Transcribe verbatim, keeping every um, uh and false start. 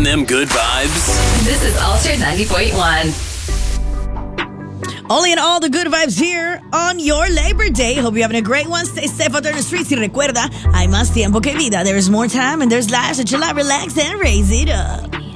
them good vibes? This is Ultra ninety point one. Only in all the good vibes here on your Labor Day. Hope you're having a great one. Stay safe out there in the streets. Y recuerda, hay más tiempo que vida. There's more time and there's life, so chill out, relax, and raise it up.